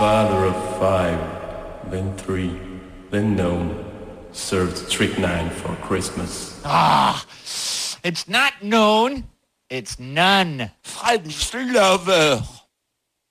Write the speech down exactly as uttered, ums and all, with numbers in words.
Father of five, then three, then none, served strychnine for Christmas. Ah, it's not known, it's none. Freilich, Lover.